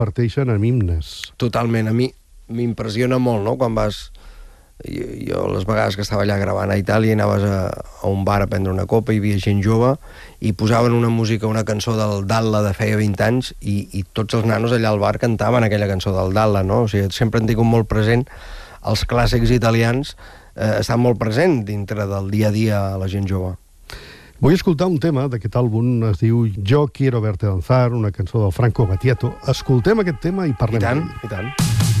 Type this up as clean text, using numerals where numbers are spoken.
parteixen en himnes. Totalment, a mi m'impressiona molt, no?, quan vas... Jo les vegades que estava allà gravant a Itàlia anaves a un bar a prendre una copa, hi havia gent jove i posaven una música, una cançó del Dalla de feia 20 anys i tots els nanos allà al bar cantaven aquella cançó del Dalla, no? O sigui, sempre han tingut molt present els clàssics italians, estan molt present dintre del dia a dia a la gent jove. Vull escoltar un tema d'aquest àlbum, es diu Yo quiero verte danzar, una cançó del Franco Battiato. Escoltem aquest tema i parlem. I tant.